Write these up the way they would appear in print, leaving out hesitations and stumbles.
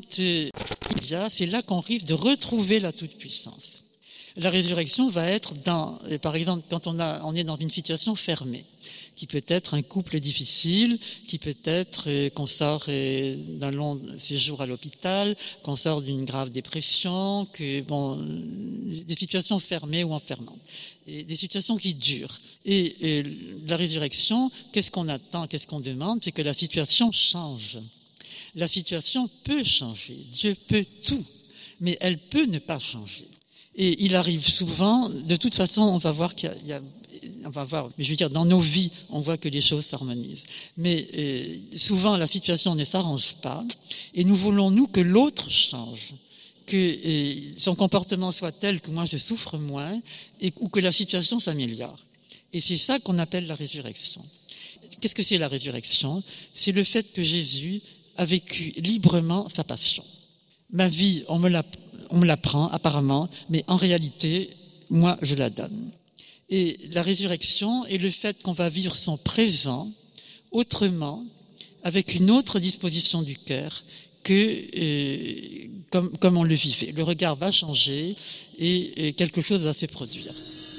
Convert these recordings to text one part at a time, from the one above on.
c'est là qu'on risque de retrouver la toute-puissance. La résurrection va être par exemple, quand on est dans une situation fermée, qui peut être un couple difficile, qui peut être qu'on sort d'un long séjour à l'hôpital, qu'on sort d'une grave dépression, des situations fermées ou enfermantes, et des situations qui durent. Et la résurrection, qu'est-ce qu'on attend, qu'est-ce qu'on demande, c'est que la situation change. La situation peut changer, Dieu peut tout, mais elle peut ne pas changer. Et il arrive souvent, de toute façon, on va voir dans nos vies, on voit que les choses s'harmonisent. Mais souvent, la situation ne s'arrange pas, et nous voulons, que l'autre change, que son comportement soit tel que moi je souffre moins, ou que la situation s'améliore. Et c'est ça qu'on appelle la résurrection. Qu'est-ce que c'est la résurrection? C'est le fait que Jésus a vécu librement sa passion. Ma vie, on me la prend apparemment, mais en réalité, moi, je la donne. Et la résurrection est le fait qu'on va vivre son présent autrement, avec une autre disposition du cœur que comme on le vivait. Le regard va changer et quelque chose va se produire.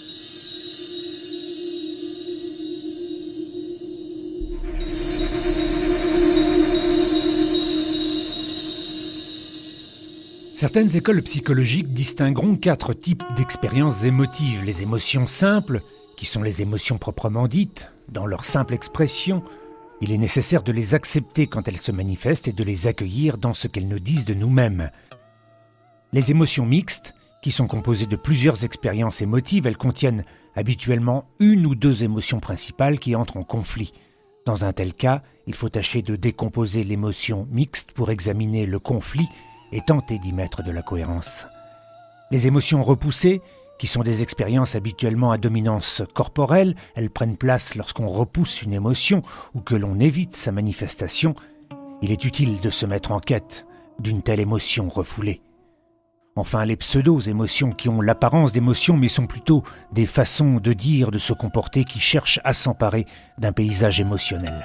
Certaines écoles psychologiques distingueront 4 types d'expériences émotives. Les émotions simples, qui sont les émotions proprement dites, dans leur simple expression. Il est nécessaire de les accepter quand elles se manifestent et de les accueillir dans ce qu'elles nous disent de nous-mêmes. Les émotions mixtes, qui sont composées de plusieurs expériences émotives, elles contiennent habituellement 1 ou 2 émotions principales qui entrent en conflit. Dans un tel cas, il faut tâcher de décomposer l'émotion mixte pour examiner le conflit et tenter d'y mettre de la cohérence. Les émotions repoussées, qui sont des expériences habituellement à dominance corporelle, elles prennent place lorsqu'on repousse une émotion ou que l'on évite sa manifestation. Il est utile de se mettre en quête d'une telle émotion refoulée. Enfin, les pseudo-émotions qui ont l'apparence d'émotions mais sont plutôt des façons de dire, de se comporter qui cherchent à s'emparer d'un paysage émotionnel.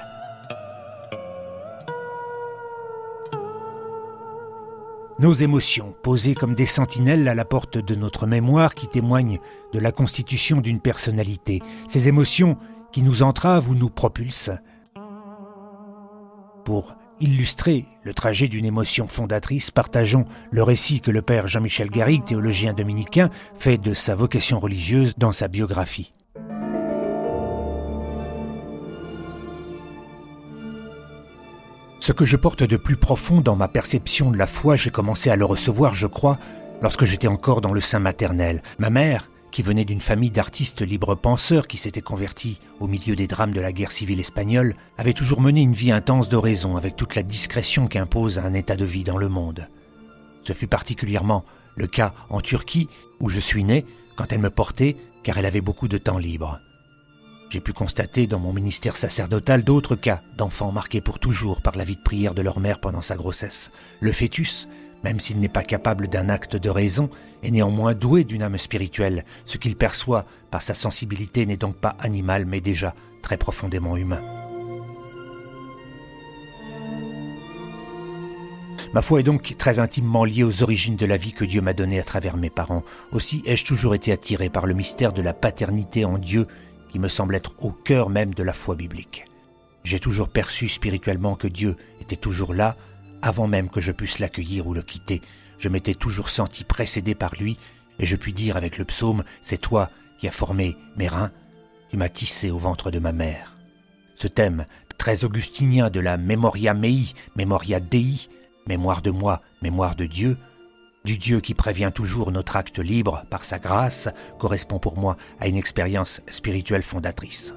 Nos émotions, posées comme des sentinelles à la porte de notre mémoire qui témoignent de la constitution d'une personnalité. Ces émotions qui nous entravent ou nous propulsent. Pour illustrer le trajet d'une émotion fondatrice, partageons le récit que le père Jean-Michel Garrigue, théologien dominicain, fait de sa vocation religieuse dans sa biographie. Ce que je porte de plus profond dans ma perception de la foi, j'ai commencé à le recevoir, je crois, lorsque j'étais encore dans le sein maternel. Ma mère, qui venait d'une famille d'artistes libres-penseurs qui s'étaient convertis au milieu des drames de la guerre civile espagnole, avait toujours mené une vie intense d'oraison avec toute la discrétion qu'impose un état de vie dans le monde. Ce fut particulièrement le cas en Turquie, où je suis né, quand elle me portait, car elle avait beaucoup de temps libre. J'ai pu constater dans mon ministère sacerdotal d'autres cas d'enfants marqués pour toujours par la vie de prière de leur mère pendant sa grossesse. Le fœtus, même s'il n'est pas capable d'un acte de raison, est néanmoins doué d'une âme spirituelle. Ce qu'il perçoit par sa sensibilité n'est donc pas animal, mais déjà très profondément humain. Ma foi est donc très intimement liée aux origines de la vie que Dieu m'a donnée à travers mes parents. Aussi ai-je toujours été attiré par le mystère de la paternité en Dieu, qui me semble être au cœur même de la foi biblique. J'ai toujours perçu spirituellement que Dieu était toujours là, avant même que je puisse l'accueillir ou le quitter. Je m'étais toujours senti précédé par lui, et je puis dire avec le psaume, « C'est toi qui as formé mes reins, tu m'as tissé au ventre de ma mère. » Ce thème très augustinien de la Memoria Mei, Memoria Dei, mémoire de moi, mémoire de Dieu, du Dieu qui prévient toujours notre acte libre par sa grâce, correspond pour moi à une expérience spirituelle fondatrice.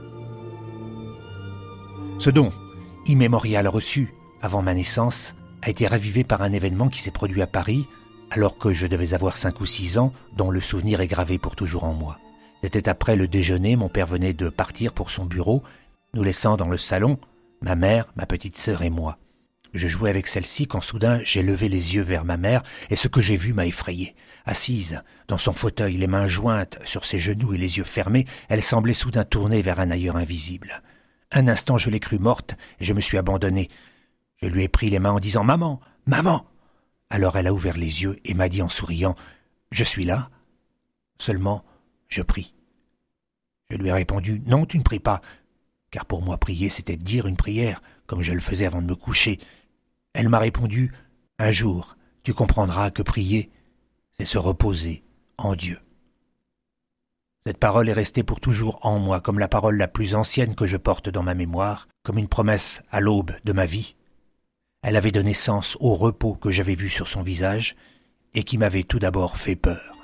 Ce don immémorial reçu avant ma naissance a été ravivé par un événement qui s'est produit à Paris alors que je devais avoir 5 ou 6 ans, dont le souvenir est gravé pour toujours en moi. C'était après le déjeuner, mon père venait de partir pour son bureau, nous laissant dans le salon, ma mère, ma petite sœur et moi. Je jouais avec celle-ci quand soudain j'ai levé les yeux vers ma mère et ce que j'ai vu m'a effrayé. Assise dans son fauteuil, les mains jointes sur ses genoux et les yeux fermés, elle semblait soudain tourner vers un ailleurs invisible. Un instant je l'ai crue morte et je me suis abandonné. Je lui ai pris les mains en disant « Maman, maman !» Alors elle a ouvert les yeux et m'a dit en souriant « Je suis là. Seulement, je prie. » Je lui ai répondu « Non, tu ne pries pas. » Car pour moi, prier, c'était dire une prière, comme je le faisais avant de me coucher. Elle m'a répondu « Un jour, tu comprendras que prier, c'est se reposer en Dieu. » Cette parole est restée pour toujours en moi, comme la parole la plus ancienne que je porte dans ma mémoire, comme une promesse à l'aube de ma vie. Elle avait donné sens au repos que j'avais vu sur son visage et qui m'avait tout d'abord fait peur.